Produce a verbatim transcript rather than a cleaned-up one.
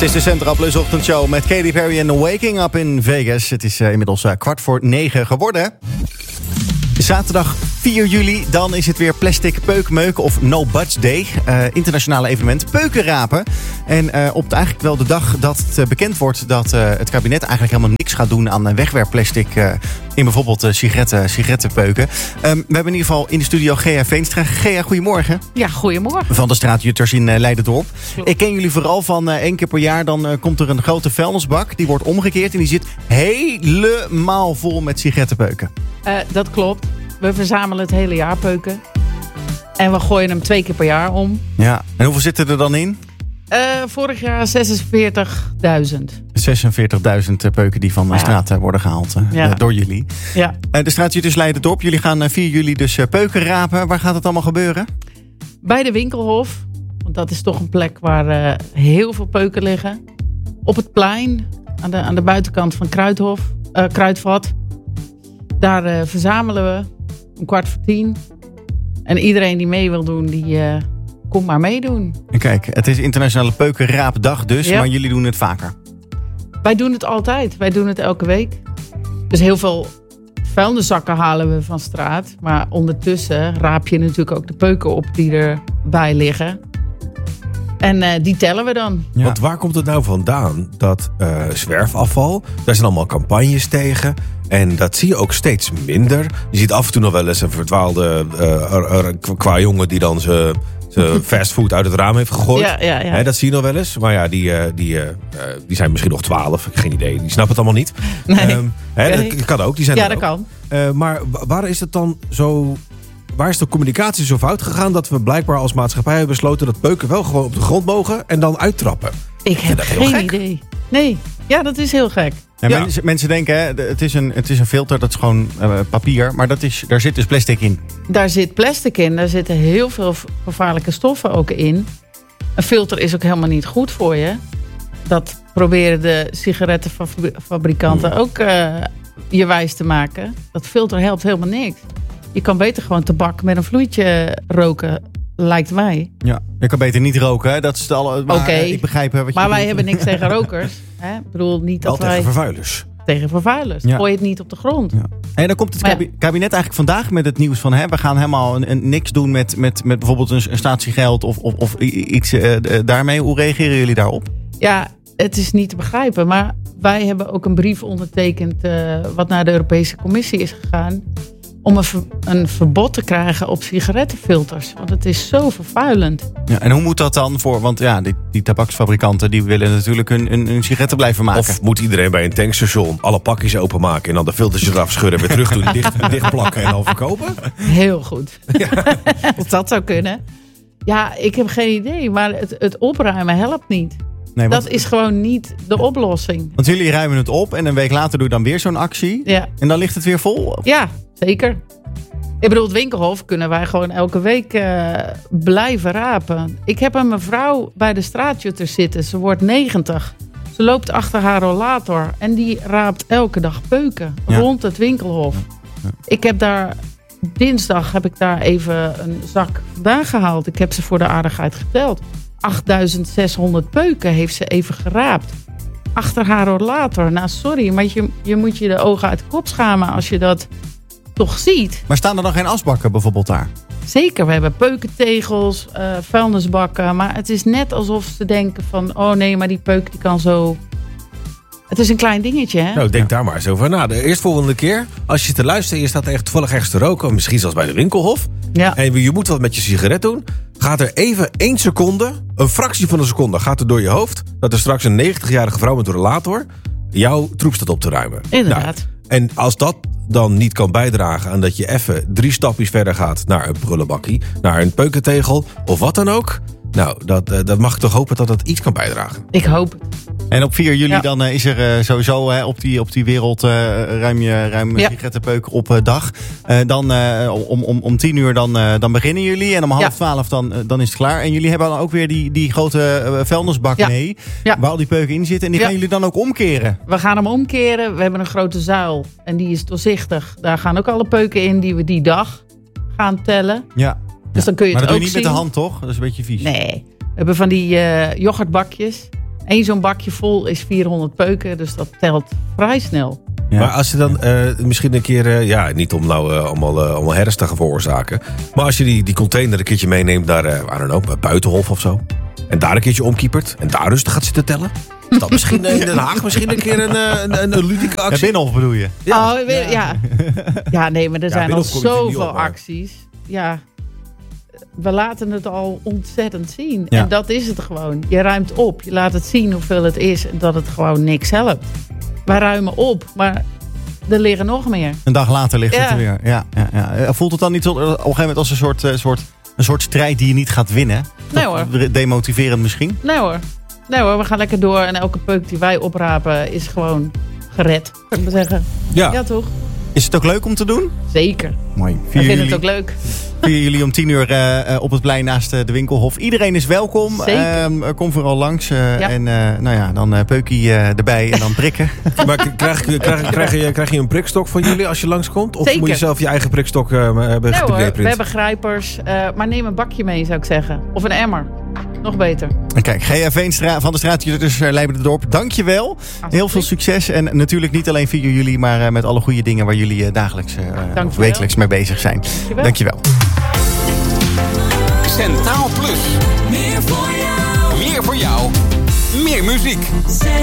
Het is de Centra Plus ochtendshow met Katy Perry en Waking Up in Vegas. Het is uh, inmiddels uh, kwart voor negen geworden. Zaterdag vier juli, dan is het weer Plastic Peukmeuk of No Butts Day. Uh, internationale evenement peukenrapen. En uh, op eigenlijk wel de dag dat het uh, bekend wordt dat uh, het kabinet eigenlijk helemaal niks gaat doen aan uh, wegwerpplastic uh, in bijvoorbeeld uh, sigaretten, sigarettenpeuken. Um, we hebben in ieder geval in de studio Gea Veenstra. Gea, goedemorgen. Ja, goedemorgen. Van de straatjutters in uh, Leiderdorp. Klopt. Ik ken jullie vooral van uh, één keer per jaar, dan uh, komt er een grote vuilnisbak. Die wordt omgekeerd en die zit helemaal vol met sigarettenpeuken. Uh, dat klopt. We verzamelen het hele jaar peuken. En we gooien hem twee keer per jaar om. Ja, en hoeveel zitten er dan in? Uh, vorig jaar zesenveertigduizend. zesenveertigduizend peuken die van de Ja. straat uh, worden gehaald uh, Ja. door jullie. Ja. Uh, de straatjutters Leiderdorp, jullie gaan uh, vier juli dus uh, peuken rapen. Waar gaat het allemaal gebeuren? Bij de Winkelhof. Want dat is toch een plek waar uh, heel veel peuken liggen. Op het plein. Aan de, aan de buitenkant van Kruidhof, uh, Kruidvat. Daar uh, verzamelen we. Om kwart voor tien. En iedereen die mee wil doen, die uh, komt maar meedoen. En kijk, het is Internationale Peukenraapdag dus, Ja. maar jullie doen het vaker. Wij doen het altijd. Wij doen het elke week. Dus heel veel vuilniszakken halen we van straat. Maar ondertussen raap je natuurlijk ook de peuken op die erbij liggen. En uh, die tellen we dan. Ja. Want waar komt het nou vandaan, dat uh, zwerfafval? Daar zijn allemaal campagnes tegen. En dat zie je ook steeds minder. Je ziet af en toe nog wel eens een verdwaalde uh, qua jongen die dan zijn fastfood uit het raam heeft gegooid. Ja, ja, ja. Hè, dat zie je nog wel eens. Maar ja, die, uh, die, uh, die zijn misschien nog twaalf. Ik heb geen idee. Die snappen het allemaal niet. Nee. Um, hè, Okay. Dat kan ook. Die zijn Ja, er dat ook. kan. Uh, maar waar is het dan zo... Waar is de communicatie zo fout gegaan dat we blijkbaar als maatschappij hebben besloten dat peuken wel gewoon op de grond mogen en dan uittrappen? Ik heb dat heel geen gek. idee. Nee, ja, dat is heel gek. Ja, Ja. Mensen, mensen denken, hè, de- het, is een, het is een filter, dat is gewoon uh, papier. Maar dat is, daar zit dus plastic in. Daar zit plastic in. Daar zitten heel veel gevaarlijke stoffen ook in. Een filter is ook helemaal niet goed voor je. Dat proberen de sigarettenfabrikanten ook uh, je wijs te maken. Dat filter helpt helemaal niks. Je kan beter gewoon tabak met een vloeitje roken, lijkt mij. Ja. Je kan beter niet roken, hè? Dat is alle. Maar, Oké. uh, ik begrijp uh, wat je Maar wij bedoelt. hebben niks tegen rokers. Hè? Ik bedoel niet Wel dat wij tegen vervuilers. tegen vervuilers. Ja. Gooi het niet op de grond. Ja. En dan komt het Maar ja. kabi- kabinet eigenlijk vandaag met het nieuws van... Hè, we gaan helemaal een, een niks doen met, met, met bijvoorbeeld een, een statiegeld of, of, of i- iets uh, daarmee. Hoe reageren jullie daarop? Ja, het is niet te begrijpen. Maar wij hebben ook een brief ondertekend uh, wat naar de Europese Commissie is gegaan. Om een, ver- een verbod te krijgen op sigarettenfilters. Want het is zo vervuilend. Ja, en hoe moet dat dan voor... Want ja, die, die tabaksfabrikanten die willen natuurlijk hun, hun, hun sigaretten blijven maken. Of moet iedereen bij een tankstation alle pakjes openmaken en dan de filters eraf schudden, weer terug doen, dicht, dicht plakken en dan verkopen? Heel goed. Of dat zou kunnen. Ja, ik heb geen idee. Maar het, het opruimen helpt niet. Nee, want, Dat is gewoon niet de oplossing. want jullie ruimen het op en een week later doe je dan weer zo'n actie. Ja, En dan ligt het weer vol. ja zeker. Ik bedoel, het Winkelhof kunnen wij gewoon elke week uh, blijven rapen. Ik heb een mevrouw bij de straatjutters zitten. Ze wordt negentig. Ze loopt achter haar rollator. En die raapt elke dag peuken. Ja. Rond het Winkelhof. Ja. Ik heb daar... Dinsdag heb ik daar even een zak vandaan gehaald. Ik heb ze voor de aardigheid geteld. achtduizend zeshonderd peuken heeft ze even geraapt. Achter haar rollator. Nou, sorry, maar je, je moet je de ogen uit de kop schamen als je dat toch ziet. Maar staan er dan geen asbakken bijvoorbeeld daar? Zeker, we hebben peukentegels, uh, vuilnisbakken. Maar het is net alsof ze denken van... oh nee, maar die peuk die kan zo... Het is een klein dingetje, hè? Nou, denk daar maar eens over na. De eerstvolgende keer, als je te luisteren en je staat echt toevallig ergens te roken, of misschien zelfs bij de Winkelhof, Ja. en je moet wat met je sigaret doen, gaat er even één seconde, een fractie van een seconde, gaat er door je hoofd, dat er straks een negentigjarige vrouw met een rollator jouw troep staat op te ruimen. Inderdaad. Nou, en als dat dan niet kan bijdragen aan dat je even drie stapjes verder gaat naar een prullenbakkie, naar een peukentegel of wat dan ook, nou, dat, dat mag ik toch hopen dat dat iets kan bijdragen. Ik hoop het. En op vier juli Ja. dan uh, is er uh, sowieso hè, op, die, op die wereld uh, ruim je ruim Ja. sigarettenpeuk op uh, dag. Uh, dan uh, om, om, om tien uur dan, uh, dan beginnen jullie. En om half Ja. twaalf dan, uh, dan is het klaar. En jullie hebben dan ook weer die, die grote uh, vuilnisbak Ja. mee. Ja. Waar al die peuken in zitten. En die Ja. gaan jullie dan ook omkeren. We gaan hem omkeren. We hebben een grote zuil. En die is doorzichtig. Daar gaan ook alle peuken in die we die dag gaan tellen. Ja. Dus dan kun je Maar het dat doe ook je niet zien. met de hand, toch? Dat is een beetje vies. Nee. We hebben van die uh, yoghurtbakjes. Eén zo'n bakje vol is vierhonderd peuken, dus dat telt vrij snel. Ja. Maar als je dan uh, misschien een keer, uh, ja, niet om nou uh, allemaal, uh, allemaal herres te gaan veroorzaken. Maar als je die, die container een keertje meeneemt naar, uh, I don't know, Buitenhof of zo. En daar een keertje omkiepert. En daar rustig gaat zitten tellen. Is dat misschien in Den Haag misschien een keer een, een, een, een ludieke actie? Ja, Binnenhof bedoel je? Ja, oh, ja. ja. ja nee, maar er Ja, zijn al Binnenhof kom je natuurlijk zoveel niet op, maar- acties. Ja, we laten het al ontzettend zien. Ja. En dat is het gewoon. Je ruimt op, je laat het zien hoeveel het is en dat het gewoon niks helpt. Wij ruimen op, maar er liggen nog meer. Een dag later ligt het Ja. er weer. Ja, ja, ja. Voelt het dan niet op een gegeven moment als een soort, uh, soort, een soort strijd die je niet gaat winnen? Nee hoor. Demotiverend misschien? Nee hoor. Nee hoor, we gaan lekker door. En elke peuk die wij oprapen is gewoon gered. Zou ik maar zeggen. Ja. Ja, toch? Is het ook leuk om te doen? Zeker. Mooi. Ik vind het ook leuk. vier juli om tien uur uh, op het plein naast uh, de Winkelhof. Iedereen is welkom. Zeker. Um, kom vooral langs. Uh, Ja. En uh, nou ja, dan uh, peukie uh, erbij en dan prikken. Maar k- krijg, krijg, krijg, krijg, je, krijg je een prikstok van jullie als je langskomt? Of Zeker. moet je zelf je eigen prikstok uh, hebben Nee hoor, we gepreprint? hebben grijpers. Uh, maar neem een bakje mee, zou ik zeggen. Of een emmer. Nog beter. En kijk, G F Veenstra van de straat dus uh, Leibenderdorp. Dankjewel. Heel veel succes. En natuurlijk niet alleen vier juli, maar uh, met alle goede dingen waar jullie uh, dagelijks uh, of wekelijks mee bezig zijn. Dankjewel. Dankjewel. Centraal Plus. Meer voor jou. Meer voor jou. Meer muziek.